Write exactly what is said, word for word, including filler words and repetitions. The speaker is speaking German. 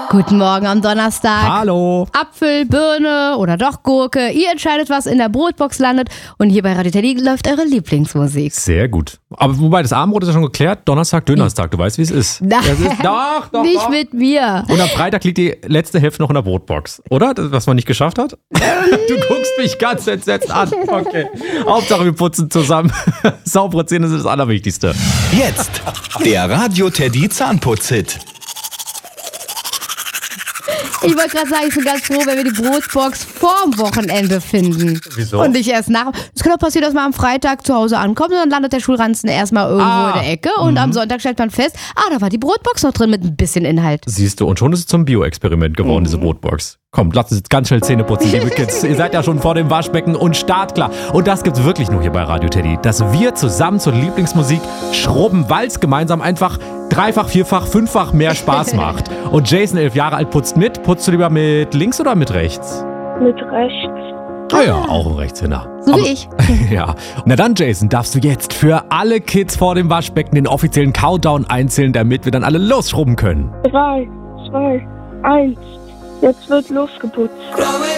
Guten Morgen am Donnerstag. Hallo. Apfel, Birne oder doch Gurke. Ihr entscheidet, was in der Brotbox landet. Und hier bei Radio Teddy läuft eure Lieblingsmusik. Sehr gut. Aber wobei, das Abendbrot ist ja schon geklärt. Donnerstag, Dönerstag. Du weißt, wie es ist. Nein, es ist doch, doch, nicht doch. mit mir. Und am Freitag liegt die letzte Hälfte noch in der Brotbox. Oder? Das, was man nicht geschafft hat? Du guckst mich ganz entsetzt an. Okay. Hauptsache, wir putzen zusammen. Saubere Zähne sind das Allerwichtigste. Jetzt der Radio Teddy Zahnputz-Hit. Ich wollte gerade sagen, ich bin ganz froh, wenn wir die Brotbox vorm Wochenende finden. Wieso? Und nicht erst nach. Es kann auch passieren, dass man am Freitag zu Hause ankommt und dann landet der Schulranzen erstmal irgendwo Ah. in der Ecke und am Sonntag stellt man fest, ah, da war die Brotbox noch drin mit ein bisschen Inhalt. Siehst du, und schon ist es zum Bio-Experiment geworden, diese Brotbox. Kommt, lasst uns jetzt ganz schnell Zähne putzen, liebe Kids. Ihr seid ja schon vor dem Waschbecken und startklar. Und das gibt's wirklich nur hier bei Radio Teddy. Dass wir zusammen zur Lieblingsmusik schrubben, weil es gemeinsam einfach dreifach, vierfach, fünffach mehr Spaß macht. Und Jason, elf Jahre alt, putzt mit. Putzt du lieber mit links oder mit rechts? Mit rechts. Ah ja, auch ein Rechtshänder. So Aber- wie ich. Ja. Na dann, Jason, darfst du jetzt für alle Kids vor dem Waschbecken den offiziellen Countdown einzählen, damit wir dann alle losschrubben können. Drei, zwei, eins. Jetzt wird losgeputzt.